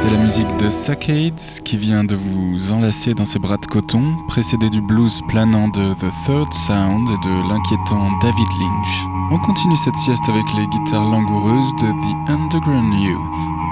C'est la musique de Saccades qui vient de vous enlacer dans ses bras de coton, précédé du blues planant de The Third Sound et de l'inquiétant David Lynch. On continue cette sieste avec les guitares langoureuses de The Underground Youth.